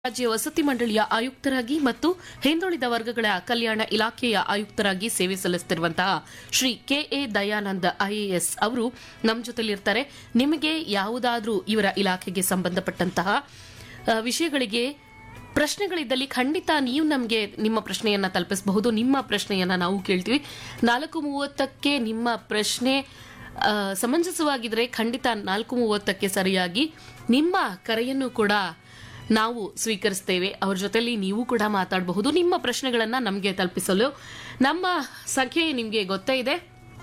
ರಾಜ್ಯ ವಸತಿ ಮಂಡಳಿಯ ಆಯುಕ್ತರಾಗಿ ಮತ್ತು ಹಿಂದುಳಿದ ವರ್ಗಗಳ ಕಲ್ಯಾಣ ಇಲಾಖೆಯ ಆಯುಕ್ತರಾಗಿ ಸೇವೆ ಸಲ್ಲಿಸುತ್ತಿರುವಂತಹ ಶ್ರೀ ಕೆಎ ದಯಾನಂದ ಐಎಎಸ್ ಅವರು ನಮ್ಮ ಜೊತೆಲಿರ್ತಾರೆ. ನಿಮಗೆ ಯಾವುದಾದ್ರೂ ಇವರ ಇಲಾಖೆಗೆ ಸಂಬಂಧಪಟ್ಟಂತಹ ವಿಷಯಗಳಿಗೆ ಪ್ರಶ್ನೆಗಳಿದ್ದಲ್ಲಿ ಖಂಡಿತ ನೀವು ನಮಗೆ ನಿಮ್ಮ ಪ್ರಶ್ನೆಯನ್ನ ತಲುಪಿಸಬಹುದು. ನಿಮ್ಮ ಪ್ರಶ್ನೆಯನ್ನ ನಾವು ಕೇಳ್ತೀವಿ. 4:30ಕ್ಕೆ ನಿಮ್ಮ ಪ್ರಶ್ನೆ ಸಮಂಜಸವಾಗಿದ್ರೆ ಖಂಡಿತ 4:30ಕ್ಕೆ ಸರಿಯಾಗಿ ನಿಮ್ಮ ಕರೆಯನ್ನು ಕೂಡ ನಾವು ಸ್ವೀಕರಿಸ್ತೇವೆ. ಅವ್ರ ಜೊತೆಲಿ ನೀವು ಕೂಡ ಮಾತಾಡಬಹುದು. ನಿಮ್ಮ ಪ್ರಶ್ನೆಗಳನ್ನ ನಮಗೆ ತಲುಪಿಸಲು ನಮ್ಮ ಸಂಖ್ಯೆ ನಿಮಗೆ ಗೊತ್ತೇ ಇದೆ,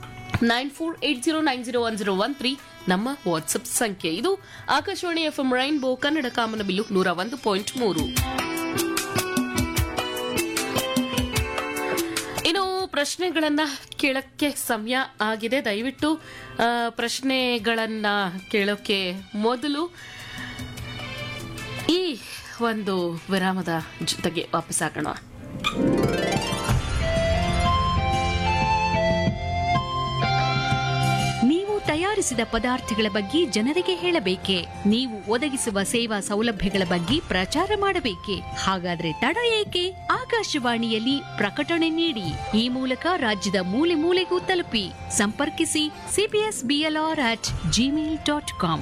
9480901013 ನಮ್ಮ ವಾಟ್ಸ್ಆಪ್ ಸಂಖ್ಯೆ. ಇದು ಆಕಾಶವಾಣಿ ಎಫ್ಎಂ ರೈನ್ಬೋ ಕನ್ನಡ ಕಾಮನಬಿಲ್ಲು 101.3. ಇನ್ನು ಪ್ರಶ್ನೆಗಳನ್ನ ಕೇಳಕ್ಕೆ ಸಮಯ ಆಗಿದೆ. ದಯವಿಟ್ಟು ಪ್ರಶ್ನೆಗಳನ್ನ ಕೇಳೋಕೆ ಮೊದಲು ಈ ಒಂದು ವಿರಾಮದ ಜೊತೆಗೆ ವಾಪಸ್ಸಾಗೋಣ. ನೀವು ತಯಾರಿಸಿದ ಪದಾರ್ಥಗಳ ಬಗ್ಗೆ ಜನರಿಗೆ ಹೇಳಬೇಕೆ? ನೀವು ಒದಗಿಸುವ ಸೇವಾ ಸೌಲಭ್ಯಗಳ ಬಗ್ಗೆ ಪ್ರಚಾರ ಮಾಡಬೇಕೆ? ಹಾಗಾದ್ರೆ ತಡ ಏಕೆ? ಆಕಾಶವಾಣಿಯಲ್ಲಿ ಪ್ರಕಟಣೆ ನೀಡಿ. ಈ ಮೂಲಕ ರಾಜ್ಯದ ಮೂಲೆ ಮೂಲೆಗೂ ತಲುಪಿ. ಸಂಪರ್ಕಿಸಿ cpsblr@gmail.com.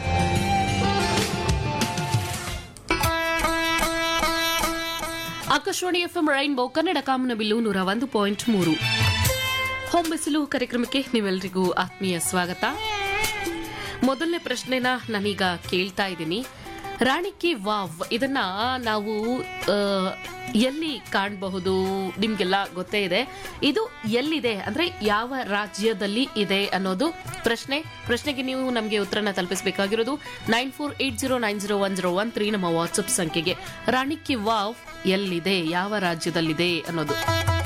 Akashvani FM rainbow Kannada ಕಾಮನಬಿಲ್ಲು 101.3 ಹೊಂಬಿಸಿಲು ಕಾರ್ಯಕ್ರಮಕ್ಕೆ ನೀವೆಲ್ಲರಿಗೂ ಆತ್ಮೀಯ ಸ್ವಾಗತ. ಮೊದಲನೇ ಪ್ರಶ್ನೆನ ನಾನೀಗ ಕೇಳ್ತಾ ಇದ್ದೀನಿ. ರಾಣಿ ಕಿ ವಾವ್ ಇದನ್ನ ನಾವು ಎಲ್ಲಿ ಕಾಣಬಹುದು? ನಿಮ್ಗೆಲ್ಲ ಗೊತ್ತೇ ಇದೆ. ಇದು ಎಲ್ಲಿದೆ ಅಂದ್ರೆ ಯಾವ ರಾಜ್ಯದಲ್ಲಿ ಇದೆ ಅನ್ನೋದು ಪ್ರಶ್ನೆಗೆ ನೀವು ನಮಗೆ ಉತ್ತರನ ತಲುಪಿಸಬೇಕಾಗಿರೋದು 9480901013 ನಮ್ಮ ವಾಟ್ಸ್ಆಪ್ ಸಂಖ್ಯೆಗೆ. ರಾಣಿ ಕಿ ವಾವ್ ಎಲ್ಲಿದೆ, ಯಾವ ರಾಜ್ಯದಲ್ಲಿದೆ ಅನ್ನೋದು.